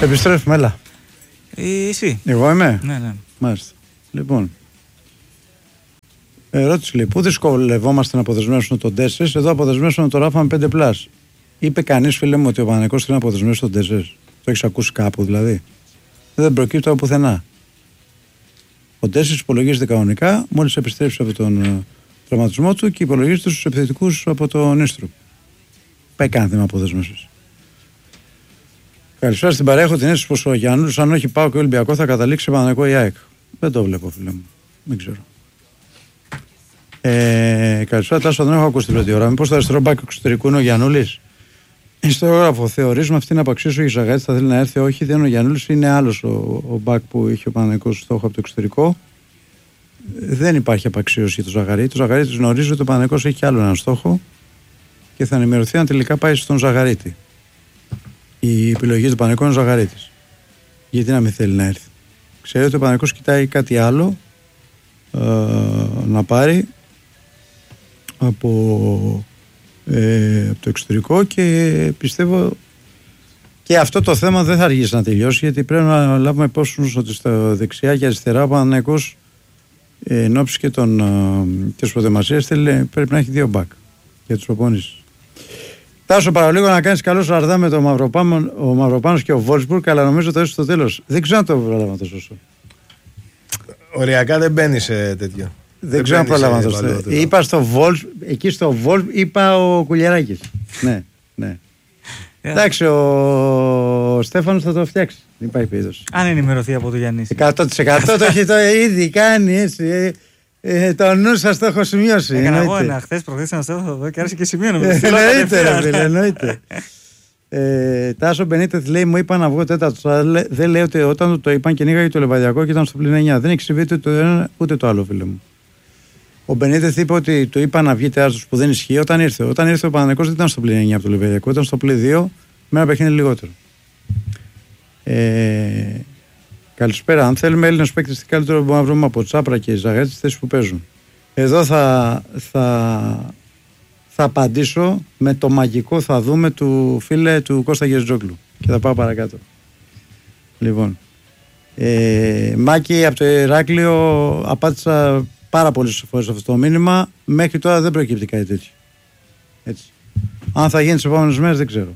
Επιστρέφουμε, έλα. Εσύ. Εγώ είμαι. Ναι. Μάλιστα. Λοιπόν. Ερώτηση λέει: πού δυσκολευόμαστε να αποδεσμεύσουμε τον Τέσσερ? Εδώ αποδεσμεύσουμε τον Ράφα με 5+. Είπε κανείς, φίλε μου, ότι ο Παναθηναϊκός θέλει να αποδεσμεύσει τον Τέσσερ? Το έχεις ακούσει κάπου δηλαδή? Δεν προκύπτει από πουθενά. Ο Τέσσερ υπολογίζεται κανονικά μόλις επιστρέψει από τον τραυματισμό του και υπολογίζεται στους επιθετικούς από τον Ίστρου. Πάει καν θέμα αποδέσμευσης. Καλησπέρα στην παρέα. Έχω την αίσθηση πως ο Γιαννούλης, αν όχι πάω και Ολυμπιακό, θα καταλήξει σε Παναθηναϊκό ή ΑΕΚ. Δεν το βλέπω, φίλε μου. Δεν ξέρω. Καλησπέρα, Τάσο, δεν έχω ακούσει την πρώτη ώρα. Μήπως το αριστερό μπακ εξωτερικού είναι ο Γιαννούλης? Ιστορόγραφο, θεωρίζουμε αυτή την απαξίωση. Ο Ζαγαρίτης θα θέλει να έρθει? Όχι, δεν είναι ο Γιαννούλης, είναι άλλος ο μπακ που είχε ο Παναθηναϊκός στόχο από το εξωτερικό. Δεν υπάρχει απαξίωση για τον Ζαγαρίτη. Το Ζαγαρίτη γνωρίζει ότι ο Παναθηναϊκός έχει κι άλλο έναν στόχο και θα ενημερωθεί αν τελικά πάει στον Ζαγαρίτη. Η επιλογή του Παναθηναϊκού είναι ο Ζαγαρίτης. Γιατί να μην θέλει να έρθει? Ξέρετε ότι ο Παναθηναϊκός κοιτάει κάτι άλλο να πάρει από το εξωτερικό και πιστεύω και αυτό το θέμα δεν θα αργήσει να τελειώσει, γιατί πρέπει να λάβουμε υπόψη ότι στα δεξιά και αριστερά ο Παναθηναϊκός εν ώψη και της προετοιμασίας πρέπει να έχει 2 μπακ για τις προπονήσεις. Τάσο, παραλίγο να κάνεις καλό σαρδά με τον Μαυροπάνος και ο Βόλσμπουργκ, αλλά νομίζω το έστω στο τέλος. Δεν ξέρω αν το πρόλαβα το σωστό. Οριακά δεν μπαίνει σε τέτοιο. Δεν ξέρω αν πρόλαβα το σωστό. Είπα στο εκεί στο Βόλσμπουργκ, είπα ο Κουλιαράκης. Ναι. Εντάξει, ο Στέφανος θα το φτιάξει. Δεν υπάρχει περίπτωση. Αν ενημερωθεί από το Γιάννη. 100% το έχει ήδη κάνει έτσι. Το νου σας το έχω σημειώσει. Έκανα εγώ ένα χθες προχθές ένα στέλνω εδώ και άρχισε και σημείο. Εννοείται. Τάσο Μπενίτεθ λέει: μου είπαν να βγω τέταρτο. Δεν λέει ότι όταν το είπαν και ανοίγαγε το Λεβαδιακό και ήταν στο +9. Δεν έχει συμβεί ούτε το ένα ούτε το άλλο, φίλε μου. Ο Μπενίτεθ είπε ότι το είπαν να βγει τέταρτο, που δεν ισχύει όταν ήρθε. Όταν ήρθε ο Παναθηναϊκός δεν ήταν στο +9 από το Λεβαδιακό, ήταν στο +2 με ένα παιχνίδι λιγότερο. Καλησπέρα. Αν θέλουμε Έλληνες παίκτες, τι καλύτερο μπορούμε να βρούμε από Τσάπρα και Ζαγαρίτη στις θέσεις που παίζουν? Εδώ θα απαντήσω με το μαγικό θα δούμε του φίλε του Κώστα Γερζόγλου και θα πάω παρακάτω. Λοιπόν, Μάκη από το Ηράκλειο, απάντησα πάρα πολλές φορές αυτό το μήνυμα. Μέχρι τώρα δεν προκύπτει κάτι τέτοιο. Έτσι. Αν θα γίνει τις επόμενες μέρες δεν ξέρω.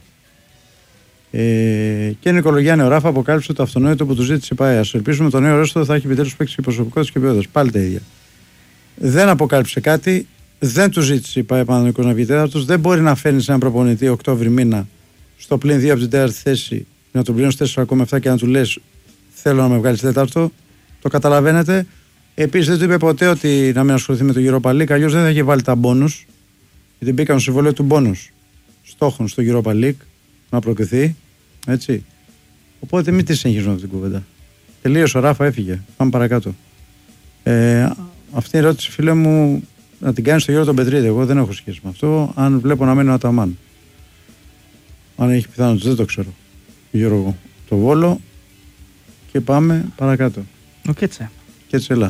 Και Νικολογιάννη, ο Ράφα αποκάλυψε το αυτονόητο που του ζήτησε η ΠΑΕ. Ας ελπίσουμε το νέο Ρέστο θα έχει επιτέλους παίξει και προσωπικότητας και ποιότητας. Πάλι τα ίδια. Δεν αποκάλυψε κάτι, δεν του ζήτησε η ΠΑΕ Παναθηναϊκός να βγει τέταρτος. Δεν μπορεί να φέρνει έναν προπονητή Οκτώβρη μήνα στο +2 από την τέταρτη θέση, να τον πληρώνει 4,7 και να του λες θέλω να με βγάλει τέταρτο. Το καταλαβαίνετε. Επίσης δεν του είπε ποτέ ότι να μην ασχοληθεί με το Europa League, αλλιώς δεν θα είχε βάλει τα μπόνους. Γιατί μπήκαν στο συμβόλαιο του μπόνους στόχων στο Europa League να προκριθεί. Έτσι. Οπότε μην τη συνεχίζουμε αυτή την κουβέντα. Τελείωσε, ο Ράφα έφυγε. Πάμε παρακάτω. Αυτή η ερώτηση, φίλε μου, να την κάνει στο Γιώργο τον Πετρίδη. Εγώ δεν έχω σχέση με αυτό. Αν βλέπω να μένει ο Αταμάν. Αν έχει πιθανότητα, δεν το ξέρω. Γιώργο, το Βόλο. Και πάμε παρακάτω. Ο Κέτσε. Κέτσε, έλα.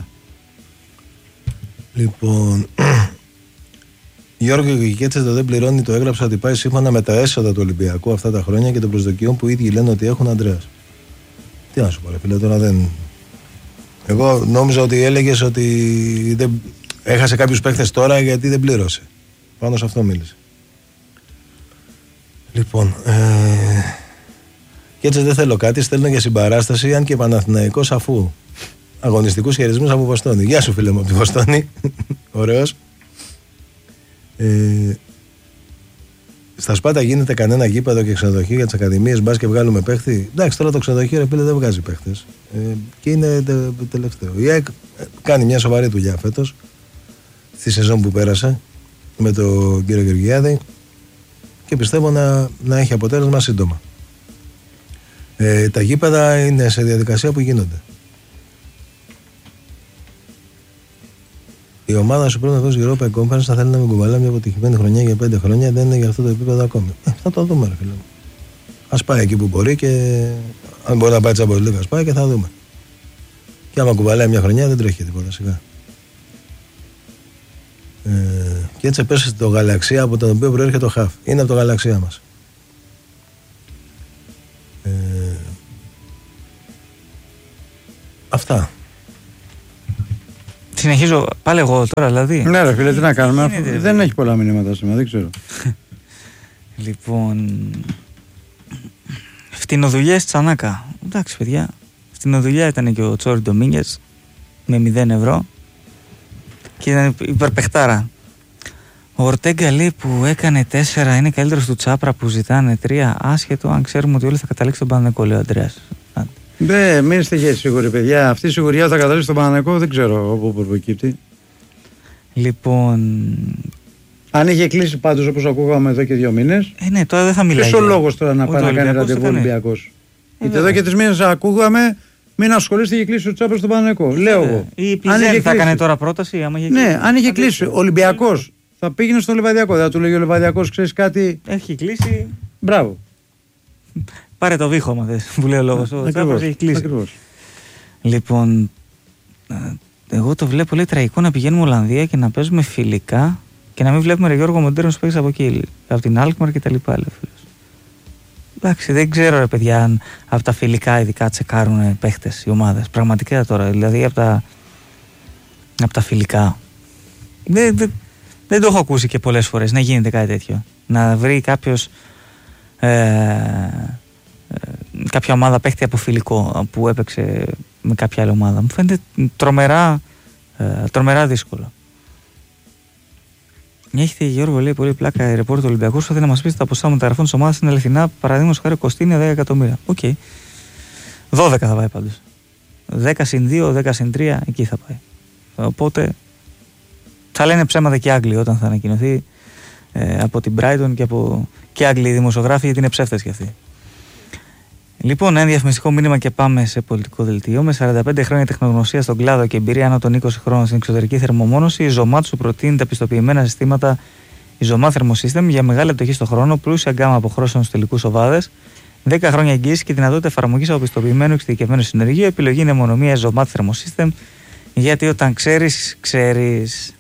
Λοιπόν, Γιώργο και Κέτσε δεν πληρώνει, το έγραψα ότι πάει σύμφωνα με τα έσοδα του Ολυμπιακού αυτά τα χρόνια και των προσδοκιών που οι ίδιοι λένε ότι έχουν Αντρέας. Τι να σου πω, φίλε, τώρα δεν. Εγώ νόμιζα ότι έλεγες ότι δεν. Έχασε κάποιους παίχτες τώρα γιατί δεν πλήρωσε. Πάνω σε αυτό μίλησε. Λοιπόν, Κέτσε δεν θέλω κάτι, στέλνω για συμπαράσταση, αν και Παναθηναϊκός αφού. Αγωνιστικούς χειρισμούς από Βοστόνη. Γεια σου, φίλε μου, από τη Βοστόνη. Ωραίος. Στα Σπάτα γίνεται κανένα γήπεδο και ξενοδοχείο για τις ακαδημίες, μπας και βγάλουμε παίχτη? Εντάξει, τώρα το ξενοδοχείο, ρε φίλε, δεν βγάζει παίχτες. Και είναι τελευταίο. Η ΑΕΚ κάνει μια σοβαρή δουλειά φέτος, στη σεζόν που πέρασε, με τον κύριο Γεωργιάδη, και πιστεύω να έχει αποτέλεσμα σύντομα. Τα γήπεδα είναι σε διαδικασία που γίνονται. Η ομάδα σου πρέπει να δώσει Europa Conference, θα θέλει να με κουβαλάει μια αποτυχημένη χρονιά για 5 χρόνια, δεν είναι για αυτό το επίπεδο ακόμη. Θα το δούμε, ρε φίλε μου. Ας πάει εκεί που μπορεί και αν μπορεί να πάει Champions League, ας πάει και θα δούμε. Και άμα κουβαλάει μια χρονιά δεν τρέχει τίποτα, σιγά. Και έτσι πέσει το Γαλαξία από τον οποίο προέρχεται το Χαφ. Είναι από το Γαλαξία μας. Αυτά. Συνεχίζω πάλι εγώ τώρα, δηλαδή. Ναι, ρε φίλε, τι να κάνουμε. γίνεται, Δεν έχει πολλά μηνύματα σήμερα, δεν ξέρω. Λοιπόν. Φτηνοδουλειές Τσανάκα. Εντάξει, παιδιά. Φτηνοδουλειά ήταν και ο Τσόρι Ντομίνγκες με 0 ευρώ. Και ήταν υπερπεχτάρα. Ο Ορτέγκα λέει που έκανε 4 είναι καλύτερος του Τσάπρα που ζητάνε 3, άσχετο αν ξέρουμε ότι όλοι θα καταλήξει τον Παναθηναϊκό, λέει ο Ανδρέας. Ναι, μην είστε και σίγουροι, παιδιά. Αυτή η σιγουριά θα καταλήξει στον Παναθηναϊκό, δεν ξέρω από πού προκύπτει. Λοιπόν. Αν είχε κλείσει πάντως όπως ακούγαμε εδώ και 2 μήνες. Ναι, τώρα δεν θα μιλάει. Ποιος ο λόγος τώρα να πάει να κάνει ραντεβού Ολυμπιακός. Γιατί εδώ και 3 μήνες ακούγαμε μην ασχολείστε και κλείσει ο Τσάπρας στον Παναθηναϊκό. Λέω εγώ. Η Πιζέν θα έκανε τώρα πρόταση, άμα είχε κλείσει. Ναι, αν είχε κλείσει. Ο Ολυμπιακός θα πήγαινε στο Λιβαδιακό. Δεν θα του λέγει ο Λιβαδιακός, ξέρεις κάτι. Έχει κλείσει. Μπράβο. Πάρε το βήχο, μα που λέει ο λόγος. Ο Τσάπρας έχει κλείσει. Ακριβώς. Λοιπόν, εγώ το βλέπω λέει τραγικό να πηγαίνουμε Ολλανδία και να παίζουμε φιλικά και να μην βλέπουμε ρε Γιώργο Μοντέρνος παίξει από εκεί, από την Alkmaar και τα λοιπά. Εντάξει, δεν ξέρω ρε παιδιά αν από τα φιλικά ειδικά τσεκάρουν παίχτες οι ομάδες. Πραγματικά τώρα, δηλαδή από τα φιλικά. Δεν το έχω ακούσει και πολλές φορές να γίνεται κάτι τέτοιο. Να βρει κάποιος κάποια ομάδα παίχτη από φιλικό που έπαιξε με κάποια άλλη ομάδα. Μου φαίνεται τρομερά δύσκολο. Έχετε Γιώργο λέει πολύ πλάκα η ρεπόρτερ του Ολυμπιακού. Θέλει να μας πείτε τα ποσά μεταγραφών της ομάδας στην αληθινά. Παραδείγματος χάρη Κωστίνια 10 εκατομμύρια. Οκ. 12 θα πάει πάντως. 10 συν 2, 10 συν 3, εκεί θα πάει. Οπότε θα λένε ψέματα και οι Άγγλοι όταν θα ανακοινωθεί από την Brighton και Άγγλοι δημοσιογράφοι, γιατί είναι ψεύτες κι αυτοί. Λοιπόν, ένα διαφημιστικό μήνυμα και πάμε σε πολιτικό δελτίο. Με 45 χρόνια τεχνογνωσία στον κλάδο και εμπειρία άνω των 20 χρόνων στην εξωτερική θερμομόνωση, η Zomat προτείνει τα πιστοποιημένα συστήματα η Zomat Thermosystem για μεγάλη αντοχή στον χρόνο, πλούσια γκάμα αποχρώσεων στους τελικούς οβάδες, 10 χρόνια εγγύηση και δυνατότητα εφαρμογής από πιστοποιημένο εξειδικευμένο συνεργείο. Επιλογή είναι μόνο μία Zomat Thermosystem, γιατί όταν ξέρεις, ξέρεις.